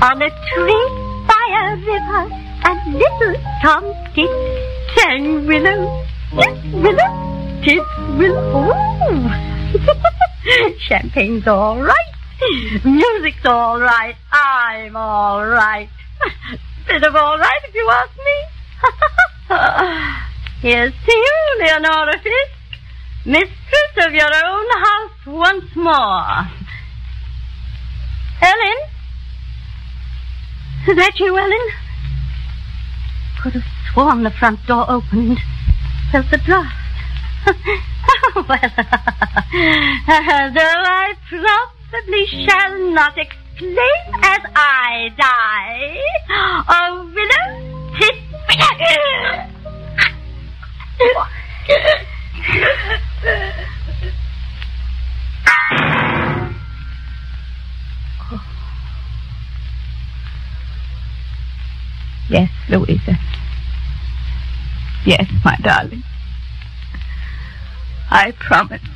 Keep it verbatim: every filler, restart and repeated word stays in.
On a tree by a river, a little tomtit sang willow, tit willow, tit willow. Oh. Champagne's all right. Music's all right. I'm all right. Bit of all right, if you ask me. Here's to you, Leonora Fisk, mistress of your own house once more. Ellen? Is that you, Ellen? Could have sworn the front door opened. Felt the draft. Oh, well, though I probably shall not explain as I die. Oh, willow, tit, Yes, Louisa. Yes, my darling. I promise